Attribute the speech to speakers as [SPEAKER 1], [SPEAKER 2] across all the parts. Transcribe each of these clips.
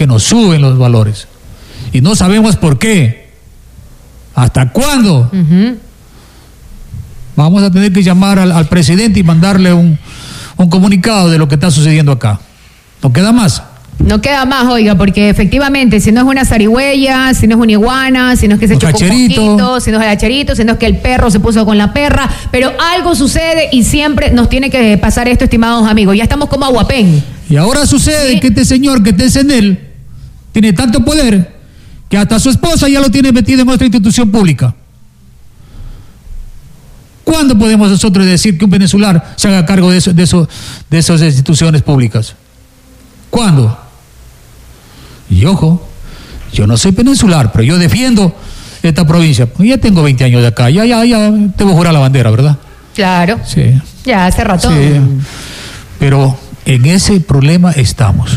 [SPEAKER 1] que nos suben los valores. Y no sabemos por qué. ¿Hasta cuándo? Vamos a tener que llamar al presidente y mandarle un comunicado de lo que está sucediendo acá. ¿No queda más?
[SPEAKER 2] No queda más, oiga, porque efectivamente, si no es una zarigüeya, si no es una iguana, si no es que se chocó un poquito, si no es el hacherito, si no es que el perro se puso con la perra, pero algo sucede y siempre nos tiene que pasar esto, estimados amigos. Ya estamos como aguapén.
[SPEAKER 1] Y ahora sucede que este señor que está en él tiene tanto poder que hasta su esposa ya lo tiene metido en otra institución pública. ¿Cuándo podemos nosotros decir que un venezolano se haga cargo de esas instituciones públicas? ¿Cuándo? Y ojo, yo no soy peninsular, pero yo defiendo esta provincia. Ya tengo 20 años de acá, ya debo jurar la bandera, ¿verdad?
[SPEAKER 2] Claro.
[SPEAKER 1] Sí.
[SPEAKER 2] Ya hace rato.
[SPEAKER 1] Sí. Pero en ese problema estamos.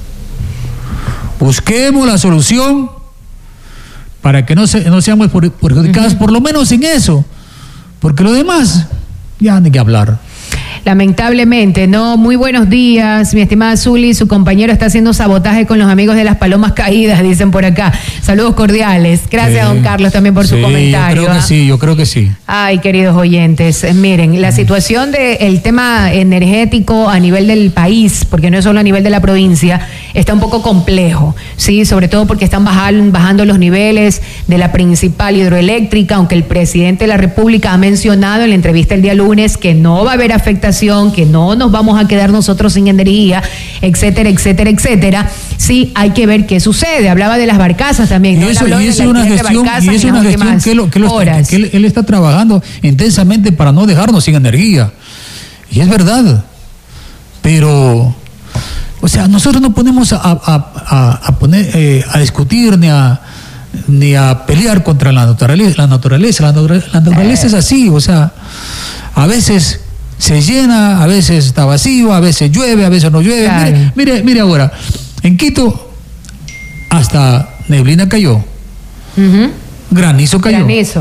[SPEAKER 1] Busquemos la solución para que no seamos perjudicados, por lo menos en eso. Porque lo demás, ya ni que hablar.
[SPEAKER 2] Lamentablemente, no. Muy buenos días, mi estimada Zuli. Su compañero está haciendo sabotaje con los amigos de las palomas caídas, dicen por acá. Saludos cordiales. Gracias, don Carlos, también por su comentario.
[SPEAKER 1] Yo creo que sí.
[SPEAKER 2] Ay, queridos oyentes, miren, la situación del tema energético a nivel del país, porque no es solo a nivel de la provincia, está un poco complejo, ¿sí? Sobre todo porque están bajando los niveles de la principal hidroeléctrica, aunque el presidente de la República ha mencionado en la entrevista el día lunes que no va a haber afectación, que no nos vamos a quedar nosotros sin energía, etcétera, etcétera, etcétera. Sí, hay que ver qué sucede. Hablaba de las barcazas también.
[SPEAKER 1] Y eso es una gestión que él está trabajando intensamente para no dejarnos sin energía. Y es verdad. Pero, o sea, nosotros no ponemos a discutir ni a pelear contra la naturaleza. La naturaleza es así, o sea, a veces se llena, a veces está vacío, a veces llueve, a veces no llueve. Claro. Mire ahora, en Quito hasta neblina cayó, granizo cayó.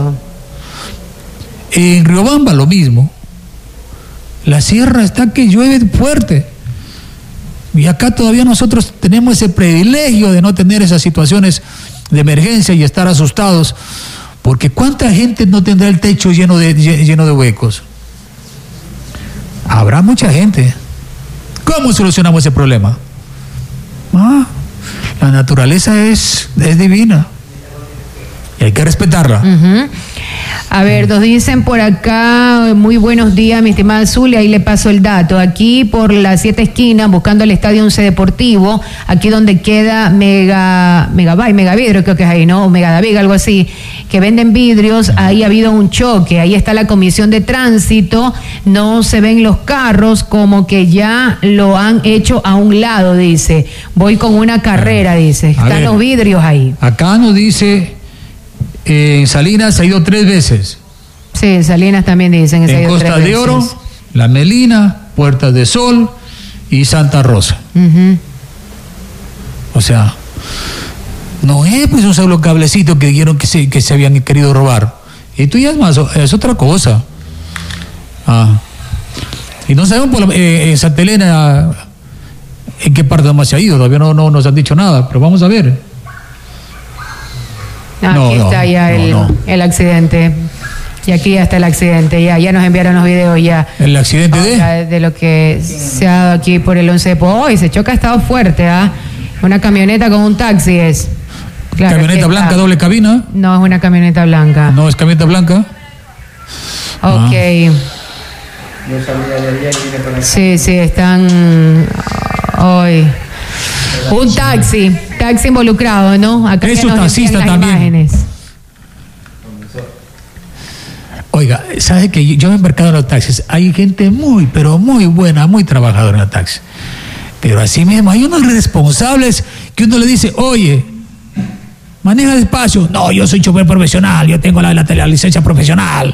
[SPEAKER 1] En Riobamba lo mismo. La sierra está que llueve fuerte. Y acá todavía nosotros tenemos ese privilegio de no tener esas situaciones de emergencia y estar asustados, porque ¿cuánta gente no tendrá el techo lleno de huecos? Habrá mucha gente. ¿Cómo solucionamos ese problema? La naturaleza es divina y hay que respetarla.
[SPEAKER 2] A ver, nos dicen por acá, muy buenos días, mi estimada Zulia, ahí le paso el dato. Aquí por las 7 esquinas, buscando el Estadio 11 Deportivo, aquí donde queda Megavidrio, creo que es ahí, ¿no? Megadaviga, algo así, que venden vidrios, ahí ha habido un choque, ahí está la comisión de tránsito, no se ven los carros, como que ya lo han hecho a un lado, dice. Voy con una carrera, dice. Están los vidrios ahí.
[SPEAKER 1] Acá nos dice... En Salinas ha ido 3 veces.
[SPEAKER 2] Sí, en Salinas también dicen que se ha ido 3 veces. En Costa de Oro,
[SPEAKER 1] La Melina, Puerta de Sol y Santa Rosa. O sea, no es pues un solo cablecito que dijeron que se habían querido robar. Esto ya es otra cosa. Y no sabemos en Santa Elena en qué parte más se ha ido. Todavía no nos han dicho nada, pero vamos a ver.
[SPEAKER 2] Aquí está ya el accidente. Y aquí ya está el accidente. Ya nos enviaron los videos ya.
[SPEAKER 1] ¿El accidente
[SPEAKER 2] de lo que se ha dado aquí por el 11 de hoy se choca, ha estado fuerte, Una camioneta con un taxi es.
[SPEAKER 1] Claro, ¿camioneta blanca, doble cabina?
[SPEAKER 2] No, es una camioneta blanca.
[SPEAKER 1] ¿No es camioneta blanca?
[SPEAKER 2] Ok. Sí, están hoy. Un taxi involucrado, ¿no? Acá
[SPEAKER 1] es un taxista también. Imágenes. Oiga, ¿sabe que yo me he embarcado en los taxis? Hay gente muy, pero muy buena, muy trabajadora en el taxi. Pero así mismo hay unos responsables que uno le dice, oye, maneja despacio. No, yo soy chofer profesional, yo tengo la licencia profesional.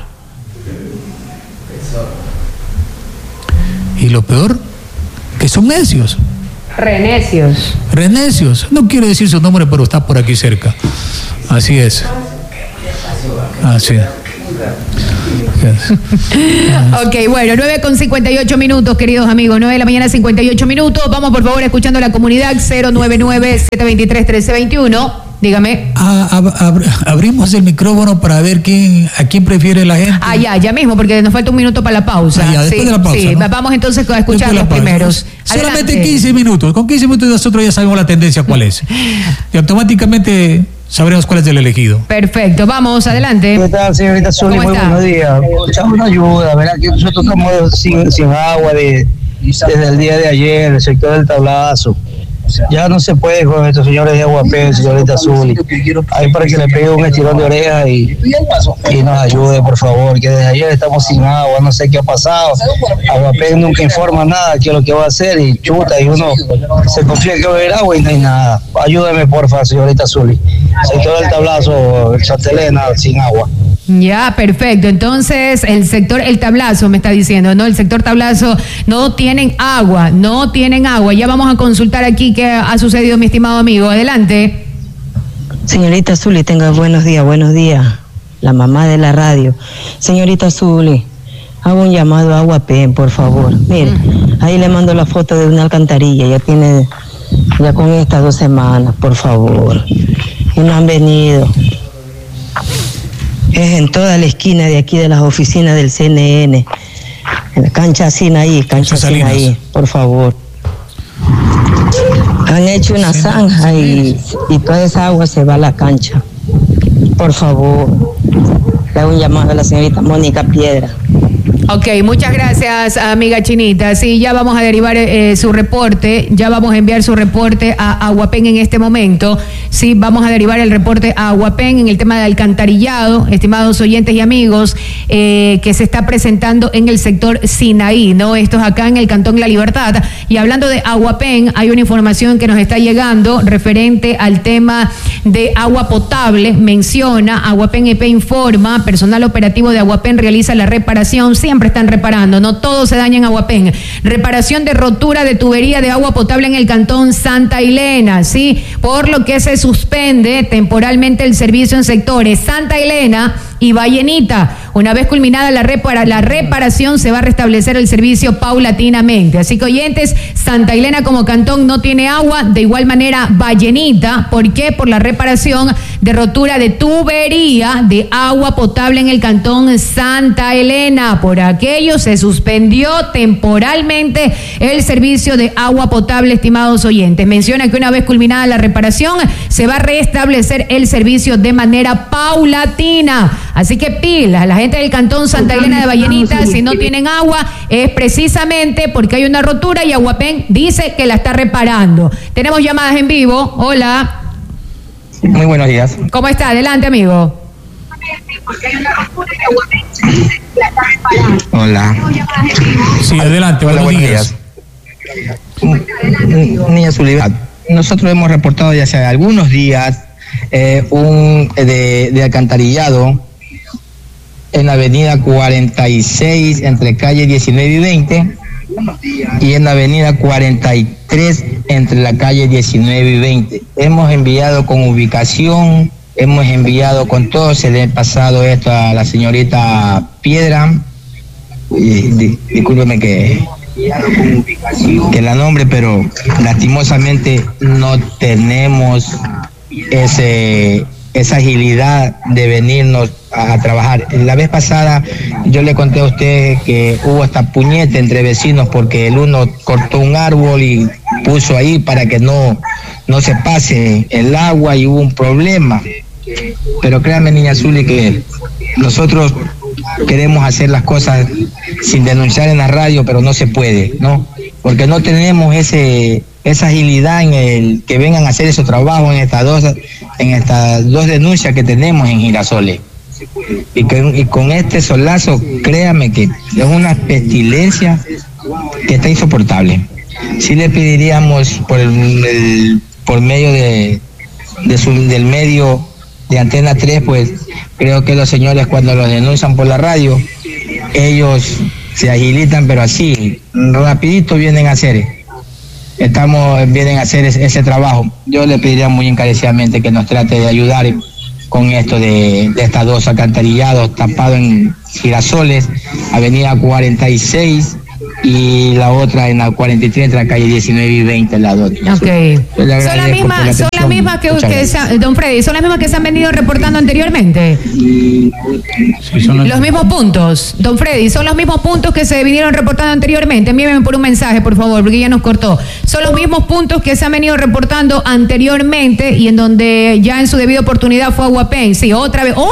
[SPEAKER 1] Y lo peor, que son necios. Renecios. No quiero decir su nombre, pero está por aquí cerca. Así es.
[SPEAKER 2] Ok, bueno, 9:58, queridos amigos, 9 de la mañana, 58 minutos. Vamos, por favor, escuchando a la comunidad, 099-723-1321. Dígame.
[SPEAKER 1] Abrimos el micrófono para ver a quién prefiere la gente.
[SPEAKER 2] Ya mismo, porque nos falta un minuto para la pausa.
[SPEAKER 1] Después de la pausa.
[SPEAKER 2] Sí, ¿no? Vamos entonces a escuchar los primeros.
[SPEAKER 1] Solamente 15 minutos. Con 15 minutos nosotros ya sabemos la tendencia cuál es. Y automáticamente sabremos cuál es el elegido.
[SPEAKER 2] Perfecto, vamos, adelante.
[SPEAKER 3] ¿Qué tal, señorita Zuli? Muy buenos días. Echamos una ayuda, ¿verdad? Que nosotros estamos sin agua desde el día de ayer, el sector del Tablazo. Ya no se puede con estos señores de Aguapén, señorita Zuli. Ahí para que le pegue un estirón de oreja y nos ayude, por favor, que desde ayer estamos sin agua, no sé qué ha pasado. Aguapén nunca informa nada, qué es lo que va a hacer, y chuta, y uno se confía que va a haber agua y no hay nada. Ayúdeme, porfa, señorita Zuli. Sector del Tablazo, Santa Elena, sin agua.
[SPEAKER 2] Ya, perfecto. Entonces, el sector El Tablazo me está diciendo, ¿no? El sector Tablazo no tienen agua. Ya vamos a consultar aquí qué ha sucedido, mi estimado amigo. Adelante.
[SPEAKER 4] Señorita Zuli, tenga buenos días. La mamá de la radio. Señorita Zuli, hago un llamado a Aguapén, por favor. Mire, ahí le mando la foto de una alcantarilla. Ya con estas 2 semanas, por favor. Y no han venido. Es en toda la esquina de aquí de las oficinas del CNN. En la cancha Sinaí, por favor. Han hecho una zanja y toda esa agua se va a la cancha. Por favor. Le hago un llamado a la señorita Mónica Piedra.
[SPEAKER 2] Ok, muchas gracias, amiga Chinita. Sí, ya vamos a derivar su reporte, ya vamos a enviar su reporte a Aguapén en este momento. Sí, vamos a derivar el reporte a Aguapén en el tema de alcantarillado, estimados oyentes y amigos, que se está presentando en el sector Sinaí, ¿no? Esto es acá en el Cantón La Libertad. Y hablando de Aguapén, hay una información que nos está llegando referente al tema de agua potable. Menciona, Aguapén EP informa, personal operativo de Aguapén realiza la reparación, siempre están reparando, no todo se daña en Aguapén. Reparación de rotura de tubería de agua potable en el Cantón Santa Elena, ¿sí? Por lo que se suspende temporalmente el servicio en sectores Santa Elena y Vallenita. Una vez culminada la reparación, se va a restablecer el servicio paulatinamente. Así que, oyentes, Santa Elena como cantón no tiene agua, de igual manera Vallenita. ¿Por qué? Por la reparación de rotura de tubería de agua potable en el Cantón Santa Elena. Por aquello se suspendió temporalmente el servicio de agua potable, estimados oyentes. Menciona que una vez culminada la reparación, se va a restablecer el servicio de manera paulatina. Así que pilas, la gente del Cantón Santa Elena de Vallenita, si no tienen agua, es precisamente porque hay una rotura y Aguapén dice que la está reparando. Tenemos llamadas en vivo. Hola.
[SPEAKER 3] Muy buenos días.
[SPEAKER 2] ¿Cómo está? Adelante, amigo.
[SPEAKER 3] Hola.
[SPEAKER 1] Sí, adelante, buenos días.
[SPEAKER 3] Niña Zuli, nosotros hemos reportado ya hace algunos días de alcantarillado en la avenida 46 entre calle 19 y 20 y en la avenida 43 entre la calle 19 y 20. Hemos enviado con ubicación, hemos enviado con todo, se le ha pasado esto a la señorita Piedra, discúlpeme que la nombre, pero lastimosamente no tenemos esa agilidad de venirnos a trabajar. La vez pasada yo le conté a usted que hubo hasta puñete entre vecinos porque el uno cortó un árbol y puso ahí para que no se pase el agua y hubo un problema. Pero créanme, niña Zuli, que nosotros queremos hacer las cosas sin denunciar en la radio, pero no se puede, ¿no? Porque no tenemos esa agilidad en el que vengan a hacer esos trabajos en estas dos denuncias que tenemos en Girasoles. Y con este solazo, créame que es una pestilencia que está insoportable. Sí le pediríamos por medio del medio de Antena 3, pues creo que los señores cuando los denuncian por la radio, ellos se agilitan, pero así, rapidito vienen a hacer ese trabajo. Yo le pediría muy encarecidamente que nos trate de ayudar con esto de estas dos alcantarillados tapados Girasoles, avenida 46, y la otra en la 43 entre la calle 19 y 20 la dos.
[SPEAKER 2] Okay. Son las mismas que don Freddy, son las mismas que se han venido reportando anteriormente.
[SPEAKER 1] Sí, son
[SPEAKER 2] los mismos puntos, don Freddy, son los mismos puntos que se vinieron reportando anteriormente. Envíenme por un mensaje, por favor, porque ya nos cortó. Son los mismos puntos que se han venido reportando anteriormente y en donde ya en su debida oportunidad fue Aguapén. Sí, otra vez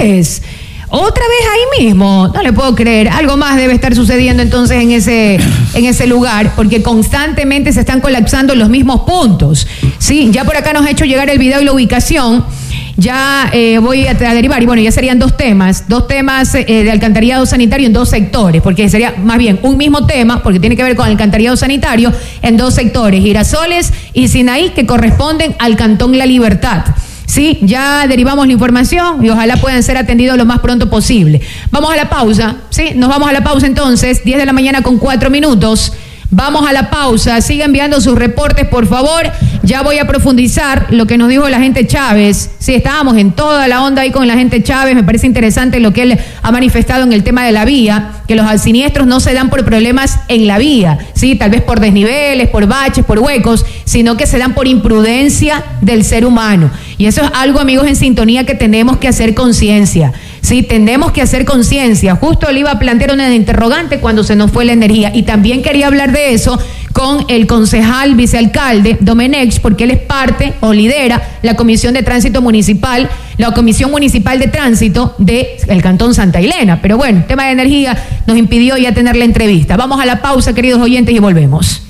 [SPEAKER 2] ahí mismo, no le puedo creer. Algo más debe estar sucediendo entonces en ese lugar, porque constantemente se están colapsando los mismos puntos. Sí, ya por acá nos ha hecho llegar el video y la ubicación. Ya voy a derivar, y bueno, ya serían dos temas de alcantarillado sanitario en dos sectores, porque sería más bien un mismo tema, porque tiene que ver con el alcantarillado sanitario en dos sectores, Girasoles y Sinaí, que corresponden al Cantón La Libertad. Sí, ya derivamos la información y ojalá puedan ser atendidos lo más pronto posible. Vamos a la pausa, ¿sí? Nos vamos a la pausa entonces, 10 de la mañana con 4 minutos. Vamos a la pausa, siga enviando sus reportes, por favor. Ya voy a profundizar lo que nos dijo la gente Chávez. Sí, estábamos en toda la onda ahí con la gente Chávez. Me parece interesante lo que él ha manifestado en el tema de la vía, que los siniestros no se dan por problemas en la vía, sí, tal vez por desniveles, por baches, por huecos, sino que se dan por imprudencia del ser humano. Y eso es algo, amigos, en sintonía que tenemos que hacer conciencia. Sí, tenemos que hacer conciencia. Justo le iba a plantear una interrogante cuando se nos fue la energía, y también quería hablar de eso con el concejal vicealcalde Domenech, porque él es parte o lidera la Comisión de Tránsito Municipal, la Comisión Municipal de Tránsito del Cantón Santa Elena. Pero bueno, el tema de energía nos impidió ya tener la entrevista. Vamos a la pausa, queridos oyentes, y volvemos.